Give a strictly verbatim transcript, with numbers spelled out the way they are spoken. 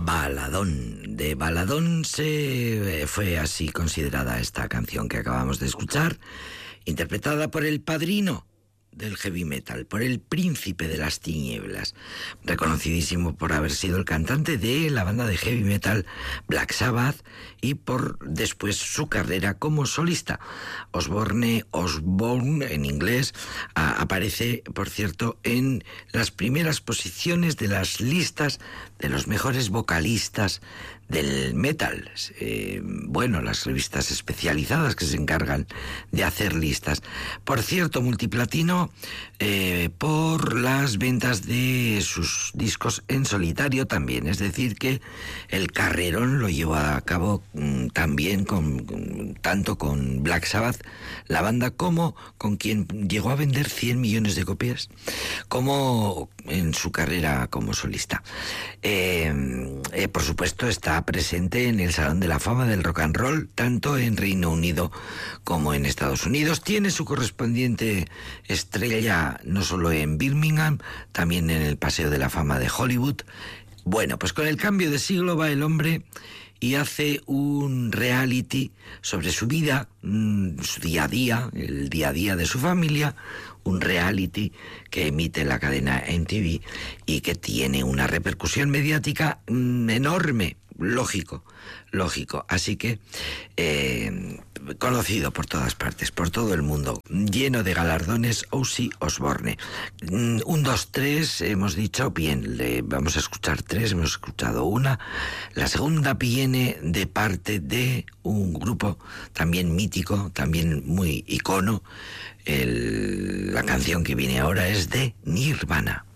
Baladón. De baladón se fue así considerada esta canción que acabamos de escuchar, interpretada por el padrino del heavy metal, por el príncipe de las tinieblas, reconocidísimo por haber sido el cantante de la banda de heavy metal Black Sabbath y por después su carrera como solista. Osborne, Osborne en inglés, a, aparece, por cierto, en las primeras posiciones de las listas de los mejores vocalistas del metal. Eh, bueno, las revistas especializadas que se encargan de hacer listas. Por cierto, multiplatino eh, por las ventas de sus discos en solitario también. Es decir, que el carrerón lo llevó a cabo mm, también con, con, tanto con Black Sabbath, la banda, como con quien llegó a vender cien millones de copias, como en su carrera como solista. Eh, eh, por supuesto, está presente en el Salón de la Fama del Rock and Roll, tanto en Reino Unido como en Estados Unidos. Tiene su correspondiente estrella no solo en Birmingham, también en el Paseo de la Fama de Hollywood. Bueno, pues con el cambio de siglo va el hombre y hace un reality sobre su vida, su día a día, el día a día de su familia, un reality que emite la cadena M T V y que tiene una repercusión mediática mmm, enorme, lógico, lógico. Así que eh, conocido por todas partes, por todo el mundo, lleno de galardones, Ozzy Osbourne. Mm, un, dos, tres, hemos dicho, bien, le vamos a escuchar tres, hemos escuchado una. La segunda viene de parte de un grupo también mítico, también muy icono. El, la canción que viene ahora es de Nirvana.